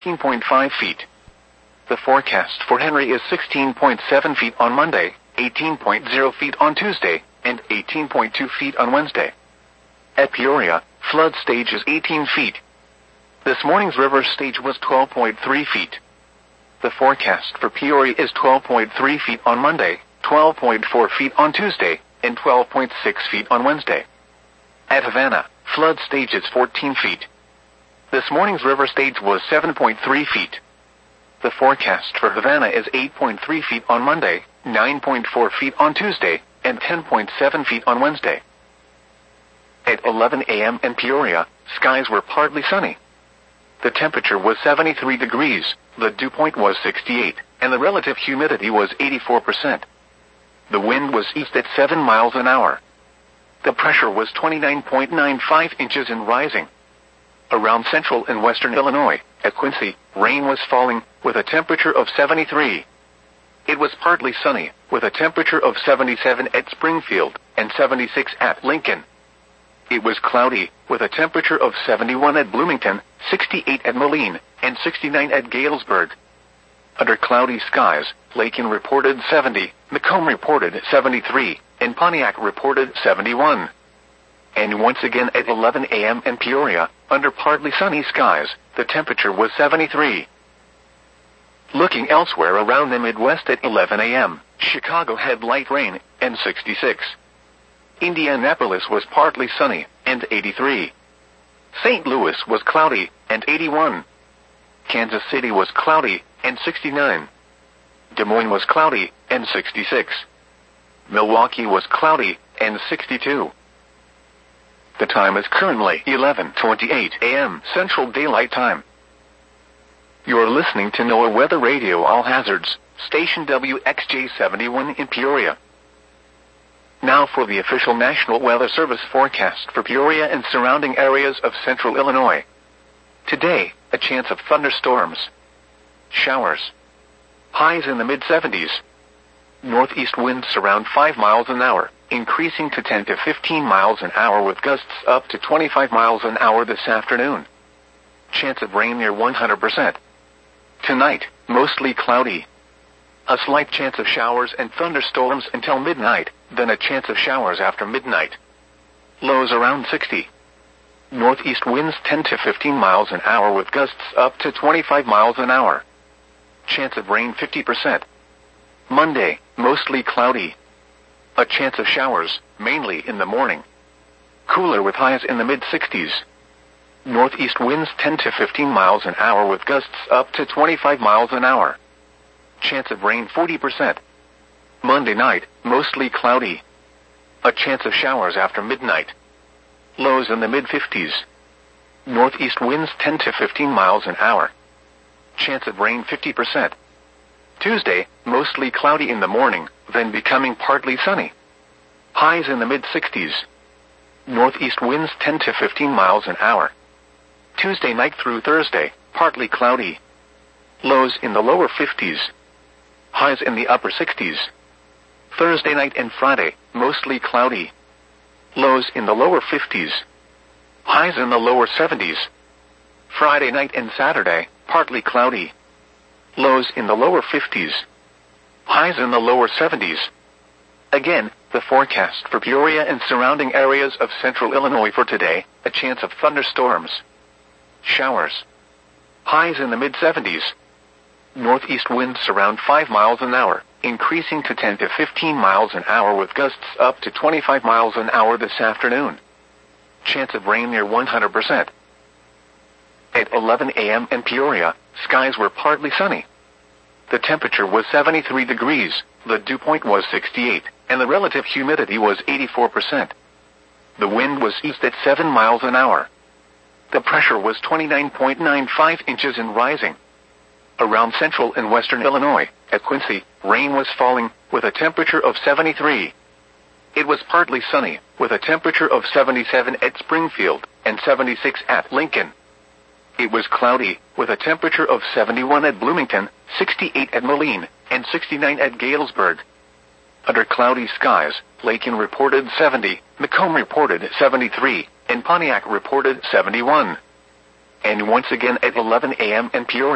18.5 feet. The forecast for Henry is 16.7 feet on Monday, 18.0 feet on Tuesday, and 18.2 feet on Wednesday. At Peoria, flood stage is 18 feet. This morning's river stage was 12.3 feet. The forecast for Peoria is 12.3 feet on Monday, 12.4 feet on Tuesday, and 12.6 feet on Wednesday. At Havana, flood stage is 14 feet. This morning's river stage was 7.3 feet. The forecast for Havana is 8.3 feet on Monday, 9.4 feet on Tuesday, and 10.7 feet on Wednesday. At 11 a.m. in Peoria, skies were partly sunny. The temperature was 73 degrees, the dew point was 68, and the relative humidity was 84%. The wind was east at 7 miles an hour. The pressure was 29.95 inches and rising. Around central and western Illinois, at Quincy, rain was falling, with a temperature of 73. It was partly sunny, with a temperature of 77 at Springfield, and 76 at Lincoln. It was cloudy, with a temperature of 71 at Bloomington, 68 at Moline, and 69 at Galesburg. Under cloudy skies, Lakin reported 70, Macomb reported 73, and Pontiac reported 71. And once again at 11 a.m. in Peoria, under partly sunny skies, the temperature was 73. Looking elsewhere around the Midwest at 11 a.m., Chicago had light rain, and 66. Indianapolis was partly sunny, and 83. St. Louis was cloudy, and 81. Kansas City was cloudy, and 69. Des Moines was cloudy, and 66. Milwaukee was cloudy, and 62. The time is currently 11:28 a.m. Central Daylight Time. You're listening to NOAA Weather Radio All Hazards, station WXJ71 in Peoria. Now for the official National Weather Service forecast for Peoria and surrounding areas of central Illinois. Today, a chance of thunderstorms. Showers. Highs in the mid-70s. Northeast winds around 5 miles an hour, increasing to 10 to 15 miles an hour with gusts up to 25 miles an hour this afternoon. Chance of rain near 100%. Tonight, mostly cloudy. A slight chance of showers and thunderstorms until midnight, then a chance of showers after midnight. Lows around 60. Northeast winds 10 to 15 miles an hour with gusts up to 25 miles an hour. Chance of rain 50%. Monday, mostly cloudy. A chance of showers, mainly in the morning. Cooler with highs in the mid-60s. Northeast winds 10 to 15 miles an hour with gusts up to 25 miles an hour. Chance of rain 40%. Monday night, mostly cloudy. A chance of showers after midnight. Lows in the mid-50s. Northeast winds 10 to 15 miles an hour. Chance of rain 50%. Tuesday, mostly cloudy in the morning, then becoming partly sunny. Highs in the mid-60s. Northeast winds 10 to 15 miles an hour. Tuesday night through Thursday, partly cloudy. Lows in the lower 50s. Highs in the upper 60s. Thursday night and Friday, mostly cloudy. Lows in the lower 50s. Highs in the lower 70s. Friday night and Saturday, partly cloudy. Lows in the lower 50s. Highs in the lower 70s. Again, the forecast for Peoria and surrounding areas of central Illinois for today, a chance of thunderstorms. Showers. Highs in the mid-70s. Northeast winds around 5 miles an hour, increasing to 10 to 15 miles an hour with gusts up to 25 miles an hour this afternoon. Chance of rain near 100%. At 11 a.m. in Peoria, skies were partly sunny. The temperature was 73 degrees, the dew point was 68, and the relative humidity was 84%. The wind was east at 7 miles an hour. The pressure was 29.95 inches and rising. Around central and western Illinois, at Quincy, rain was falling, with a temperature of 73. It was partly sunny, with a temperature of 77 at Springfield, and 76 at Lincoln. It was cloudy, with a temperature of 71 at Bloomington, 68 at Moline, and 69 at Galesburg. Under cloudy skies, Lakin reported 70, Macomb reported 73, and Pontiac reported 71. And once again at 11 a.m. in Peoria.